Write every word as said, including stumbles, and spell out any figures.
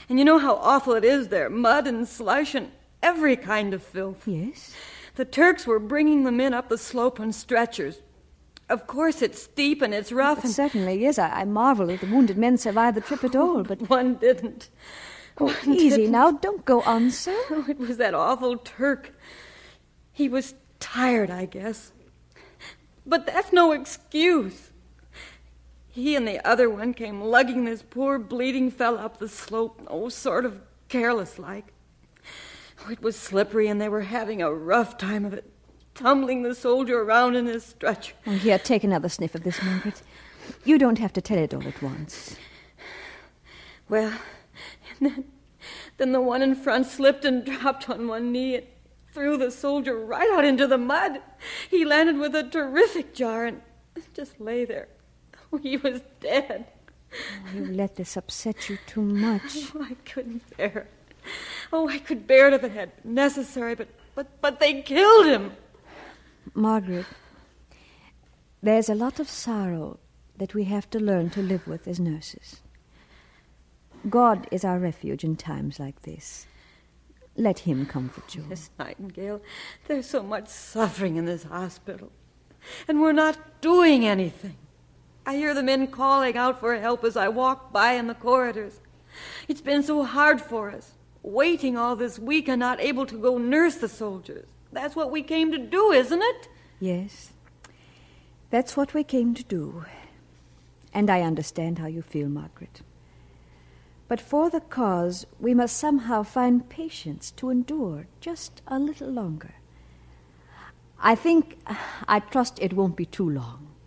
And you know how awful it is there, mud and slush and every kind of filth. Yes? The Turks were bringing them in up the slope on stretchers. Of course, it's steep and it's rough. And certainly, yes. I, I marvel that the wounded men survived the trip at all, but... One didn't. Oh, One easy didn't. Now. Don't go on, sir. Oh, it was that awful Turk. He was tired, I guess. But that's no excuse. He and the other one came lugging this poor bleeding fellow up the slope, oh, sort of careless-like. Oh, it was slippery, and they were having a rough time of it, tumbling the soldier around in his stretcher. Oh, here, take another sniff of this, Margaret. You don't have to tell it all at once. Well, and then, then the one in front slipped and dropped on one knee and threw the soldier right out into the mud. He landed with a terrific jar and just lay there. Oh, he was dead. Oh, you let this upset you too much. Oh, I couldn't bear it. Oh, I could bear it if it had been necessary, but, but, but they killed him. Margaret, there's a lot of sorrow that we have to learn to live with as nurses. God is our refuge in times like this. Let him comfort you. Miss Nightingale, there's so much suffering in this hospital, and we're not doing anything. I hear the men calling out for help as I walk by in the corridors. It's been so hard for us, waiting all this week and not able to go nurse the soldiers. That's what we came to do, isn't it? Yes, that's what we came to do. And I understand how you feel, Margaret. But for the cause, we must somehow find patience to endure just a little longer. I think, I trust it won't be too long.